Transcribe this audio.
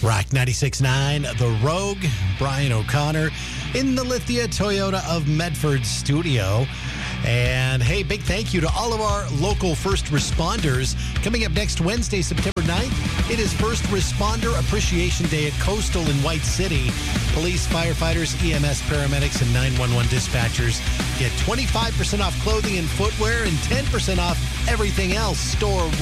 Rock 96.9, The Rogue, Brian O'Connor in the Lithia Toyota of Medford studio. And hey, big thank you to all of our local first responders. Coming up next Wednesday, September 9th, it is First Responder Appreciation Day at Coastal in White City. Police, firefighters, EMS, paramedics, and 911 dispatchers get 25% off clothing and footwear and 10% off everything else. Store